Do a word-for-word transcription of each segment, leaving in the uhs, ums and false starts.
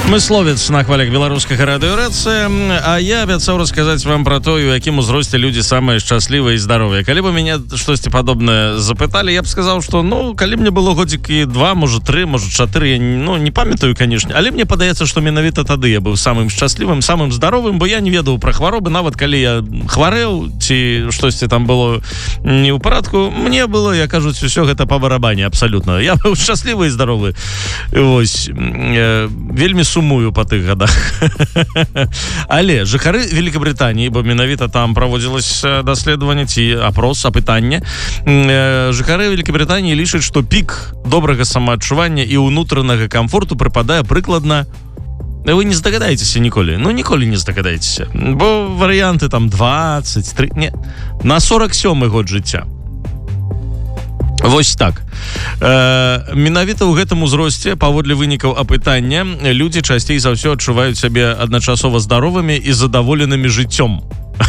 Мысловец на хвалях беларускага радыёрэцы, а я абяцаў расказаць вам пра то, у якім узросце людзі самыя шчаслівыя і здаровыя. Калі бы мяне штосьці падобнае запыталі, я б сказаў, што ну, калі мне было годзікі два, можа тры, можа чатыры, я ну, не памятаю, канешне, але мне падаецца, што менавіта тады я быў самым шчаслівым, самым здаровым, бо я не ведаў пра хваробы, нават калі я хварэў ці штосьці там было не ў парадку, мне было, як кажуць, усё гэта па барабане абсалютна. Я быў шчаслівы і здаровы. Вось, э, вельмі сумую па тых гадах. Але жыхары Великабрытаніі, бо менавіта там праводзілася даследаванне ці апрос, апытанне, жыхары Великабрытаніі лічаць, што пік добрага самаадчування і ўнутранага камфорту прыпадае прыкладна, вы не здагадаецеся ніколі, ну ніколі не здагадаецеся, бо варыянты там двадцать три, не, на сорок сёмы год жыцця. Вось так. Э, менавіта ў гэтым узросце, паводле вынікаў апытання, людзі часцей за ўсё адчуваюць сябе адначасова здаровымі і задаволенымі жыццём.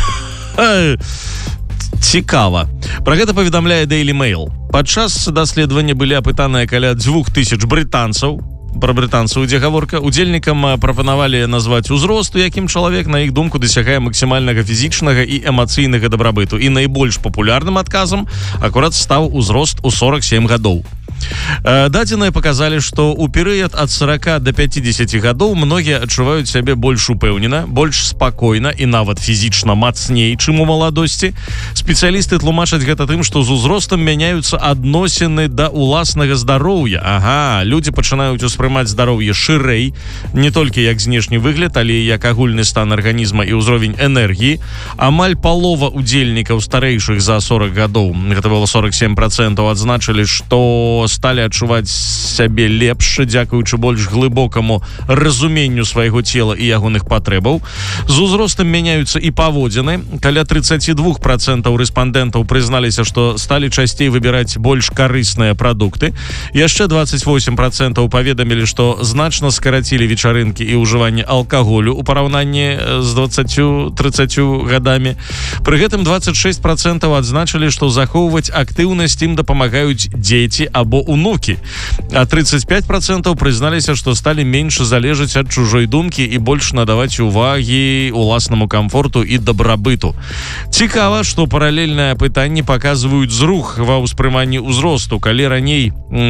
Цікава. Пра гэта паведамляе Daily Mail. Падчас даследавання былі апытаныя каля двух тысяч брытанцаў. Пра брытанцаў ідзе гаворка. Удзельнікам прапанавалі назваць узрост, у якім чалавек, на іх думку, дасягае максімальнага фізічнага і эмацыйнага дабрабыту. І найбольш папулярным адказам акурат стаў узрост у сорок сем гадоў. Дадзеныя паказалі, што ў перыяд ад сорока да пяцідзесяці гадоў многія адчуваюць сябе больш упэўнена, больш спакойна і нават фізічна мацней, чым у маладосці. Спецыялісты тлумачаць гэта тым, што з узростам мяняюцца адносіны да ўласнага здароўя. Ага, людзі пачынаюць успрымаць здароўе шырэй, не толькі як знешні выгляд, але і як агульны стан арганізма і ўзровень энергіі. Амаль палова удзельнікаў старэйшых за сорок гадоў, гэта было сорок сем процентаў, адзначылі, што сталі адчуваць сябе лепш, дзякуючы больш глыбокаму разуменню свайго цела і ягоных патрэбаў. З узростам мяняюцца і паводзіны. Каля тридцать два процента рэспандэнтаў прызналіся, што сталі часцей выбіраць больш карысныя прадукты. Яшчэ двадцать восемь процентаў паведамілі, што значна скарацілі вечарынкі і ўжыванне алкаголю у параўнанні з двадцатью-трыццатью гадамі. Пры гэтым двадцать шесть процентаў адзначылі, што захоўваць актыўнасць ім дапамагаюць дзеці або унукі, а тридцать пять процентаў прызналіся, што сталі менш залежаць ад чужой думкі і больш надаваць увагі уласнаму камфорту і дабрабыту. Цікава, што паралельныя апытанні паказваюць зрух ва ўспрыманні ўзросту. Калі раней